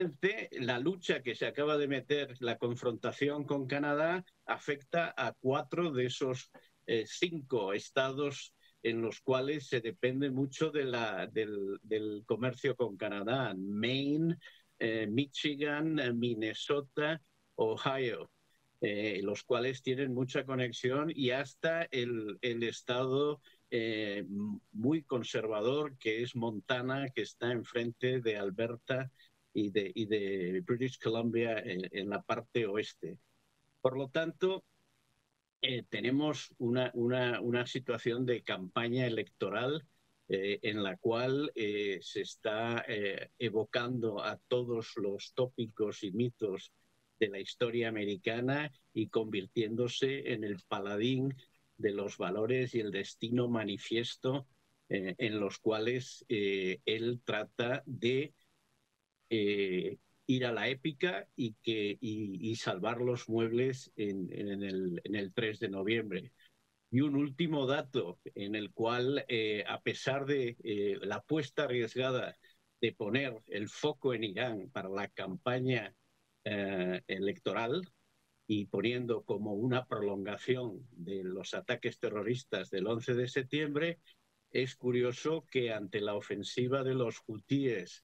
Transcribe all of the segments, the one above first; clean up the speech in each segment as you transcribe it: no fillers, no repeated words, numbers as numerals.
La lucha que se acaba de meter, la confrontación con Canadá, afecta a 4 de esos 5 estados en los cuales se depende mucho del comercio con Canadá: Maine, Michigan, Minnesota, Ohio, los cuales tienen mucha conexión, y hasta el estado muy conservador que es Montana, que está enfrente de Alberta y de British Columbia en la parte oeste. Por lo tanto, tenemos una situación de campaña electoral en la cual se está evocando a todos los tópicos y mitos de la historia americana y convirtiéndose en el paladín de los valores y el destino manifiesto en los cuales él trata de ir a la épica y salvar los muebles en el 3 de noviembre. Y un último dato en el cual, a pesar de la apuesta arriesgada de poner el foco en Irán para la campaña electoral, y poniendo como una prolongación de los ataques terroristas del 11 de septiembre, es curioso que ante la ofensiva de los hutíes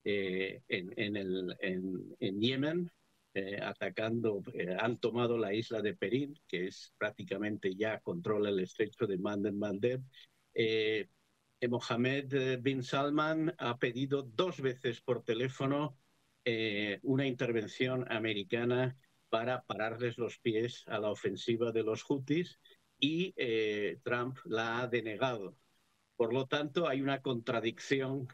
en Yemen, atacando, han tomado la isla de Perín, que es prácticamente ya controla el estrecho de Bab el-Mandeb. Mohammed bin Salman ha pedido 2 veces por teléfono una intervención americana para pararles los pies a la ofensiva de los hutis, y Trump la ha denegado. Por lo tanto, hay una contradicción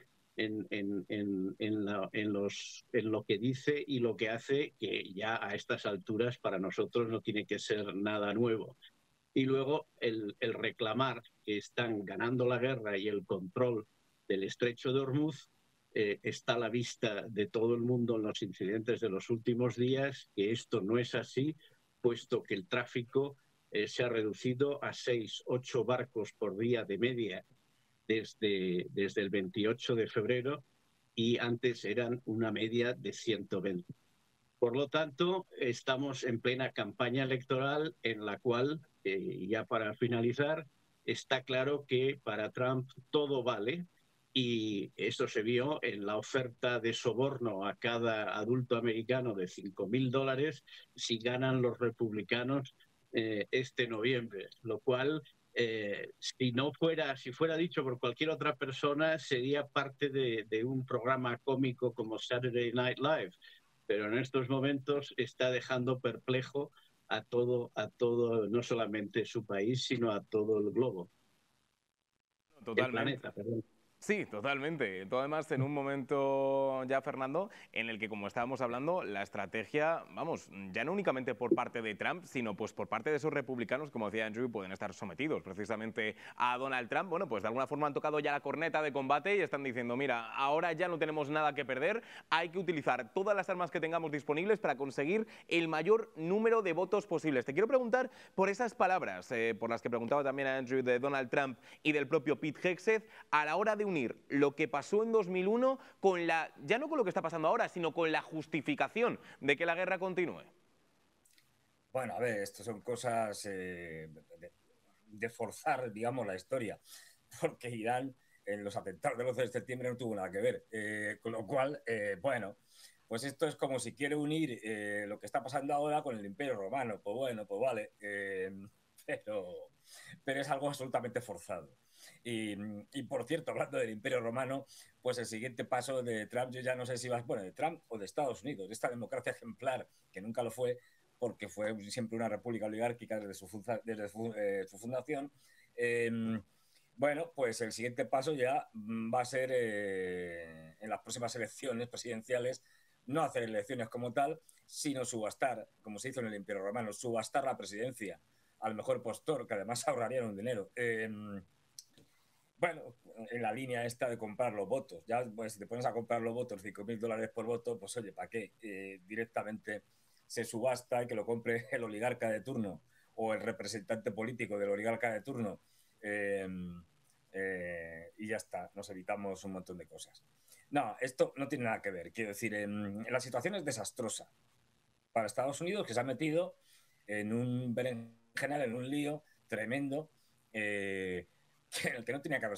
en lo que dice y lo que hace, que ya a estas alturas para nosotros no tiene que ser nada nuevo. Y luego el reclamar que están ganando la guerra y el control del estrecho de Hormuz está a la vista de todo el mundo en los incidentes de los últimos días, que esto no es así, puesto que el tráfico se ha reducido a 6, 8 barcos por día de media desde el 28 de febrero, y antes eran una media de 120. Por lo tanto, estamos en plena campaña electoral en la cual, ya para finalizar, está claro que para Trump todo vale, y eso se vio en la oferta de soborno a cada adulto americano de $5.000 si ganan los republicanos este noviembre, lo cual, si fuera dicho por cualquier otra persona, sería parte de un programa cómico como Saturday Night Live, pero en estos momentos está dejando perplejo a todo, no solamente su país, sino a todo el globo, el Totalmente. planeta, perdón. Sí, totalmente. Todo además en un momento ya, Fernando, en el que, como estábamos hablando, la estrategia, vamos, ya no únicamente por parte de Trump, sino pues por parte de esos republicanos, como decía Andrew, pueden estar sometidos precisamente a Donald Trump. Bueno, pues de alguna forma han tocado ya la corneta de combate y están diciendo, mira, ahora ya no tenemos nada que perder, hay que utilizar todas las armas que tengamos disponibles para conseguir el mayor número de votos posibles. Te quiero preguntar por esas palabras, por las que preguntaba también a Andrew, de Donald Trump y del propio Pete Hegseth, a la hora de unir lo que pasó en 2001 con ya no con lo que está pasando ahora, sino con la justificación de que la guerra continúe. Bueno, a ver, esto son cosas de forzar, digamos, la historia, porque Irán en los atentados del 11 de septiembre no tuvo nada que ver. Con lo cual, bueno, pues esto es como si quiere unir lo que está pasando ahora con el Imperio Romano. Pues bueno, pues vale, pero, pero es algo absolutamente forzado. Y por cierto, hablando del Imperio Romano, pues el siguiente paso de Trump, yo ya no sé si va, bueno, de Trump o de Estados Unidos, de esta democracia ejemplar, que nunca lo fue, porque fue siempre una república oligárquica desde su fundación. Bueno, pues el siguiente paso ya va a ser en las próximas elecciones presidenciales, no hacer elecciones como tal, sino subastar, como se hizo en el Imperio Romano, subastar la presidencia al mejor postor, que además ahorrarían un dinero. Bueno, en la línea esta de comprar los votos. Ya, pues, si te pones a comprar los votos, $5.000 por voto, pues oye, ¿para qué? Directamente se subasta y que lo compre el oligarca de turno o el representante político del oligarca de turno. Y ya está, nos evitamos un montón de cosas. No, esto no tiene nada que ver. Quiero decir, la situación es desastrosa para Estados Unidos, que se ha metido en un berenjenal, en un lío tremendo, en el que no tenía que haber